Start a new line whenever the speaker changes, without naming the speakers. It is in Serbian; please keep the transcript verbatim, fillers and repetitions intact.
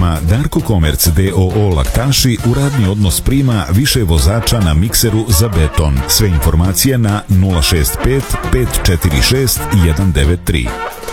Firma Darko Komerc d o o Laktaši u radni odnos prima više vozača na mikseru za beton. Sve informacije na nula šest pet pet četiri šest jedan devet tri.